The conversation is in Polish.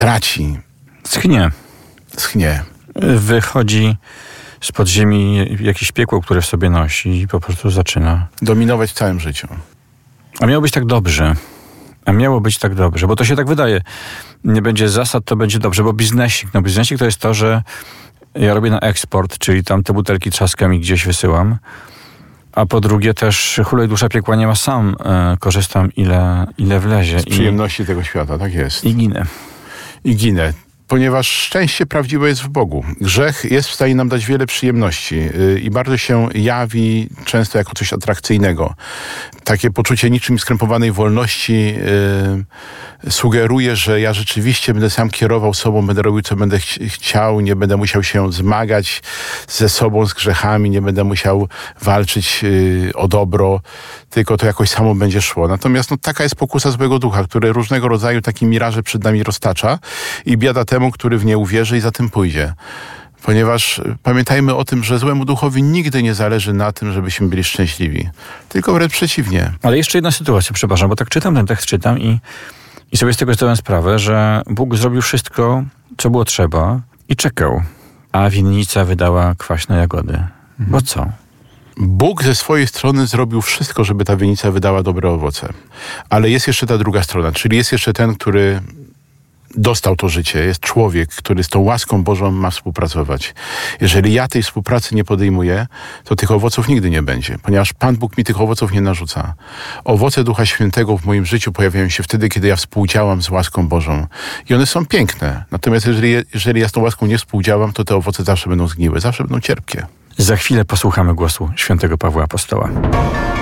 traci. Schnie. Wychodzi spod ziemi jakieś piekło, które w sobie nosi i po prostu zaczyna dominować w całym życiu. A miało być tak dobrze. Bo to się tak wydaje. Nie będzie zasad, to będzie dobrze, bo biznesik. No biznesik to jest to, że ja robię na eksport, czyli tam te butelki trzaskam i gdzieś wysyłam. A po drugie też hulaj dusza piekła nie ma, sam korzystam ile wlezie. Z przyjemności tego świata, tak jest. I ginę. Ponieważ szczęście prawdziwe jest w Bogu. Grzech jest w stanie nam dać wiele przyjemności i bardzo się jawi często jako coś atrakcyjnego. Takie poczucie niczym skrępowanej wolności sugeruje, że ja rzeczywiście będę sam kierował sobą, będę robił, co będę chciał, nie będę musiał się zmagać ze sobą, z grzechami, nie będę musiał walczyć o dobro, tylko to jakoś samo będzie szło. Natomiast taka jest pokusa złego ducha, który różnego rodzaju takie miraże przed nami roztacza i biada temu, który w nie uwierzy i za tym pójdzie. Ponieważ pamiętajmy o tym, że złemu duchowi nigdy nie zależy na tym, żebyśmy byli szczęśliwi. Tylko wręcz przeciwnie. Ale jeszcze jedna sytuacja, przepraszam, bo tak czytam ten tekst, i sobie z tego zdałem sprawę, że Bóg zrobił wszystko, co było trzeba i czekał, a winnica wydała kwaśne jagody. Bo co? Bóg ze swojej strony zrobił wszystko, żeby ta winnica wydała dobre owoce. Ale jest jeszcze ta druga strona, czyli jest jeszcze ten, który dostał to życie, jest człowiek, który z tą łaską Bożą ma współpracować. Jeżeli ja tej współpracy nie podejmuję, to tych owoców nigdy nie będzie, ponieważ Pan Bóg mi tych owoców nie narzuca. Owoce Ducha Świętego w moim życiu pojawiają się wtedy, kiedy ja współdziałam z łaską Bożą. I one są piękne. Natomiast jeżeli ja z tą łaską nie współdziałam, to te owoce zawsze będą zgniłe, zawsze będą cierpkie. Za chwilę posłuchamy głosu świętego Pawła Apostoła.